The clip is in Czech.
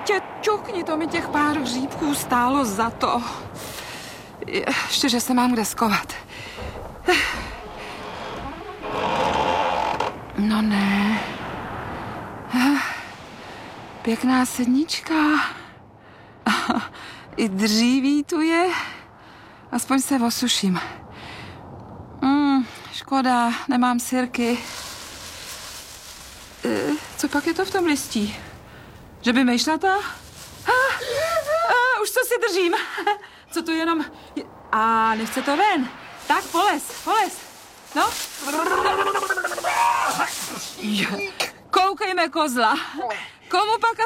tě, ťukni, to mi těch pár hříbků stálo za to. Ještě, že se mám kde skovat. No ne. Pěkná sednička. I dříví tu je. Aspoň se osuším. Škoda, nemám sirky. Co pak je to v tom listí? Že by mejšlata? Už co si držím. Co to jenom... nechce to ven. Tak, polez. No. Koukejme kozla. Komu pak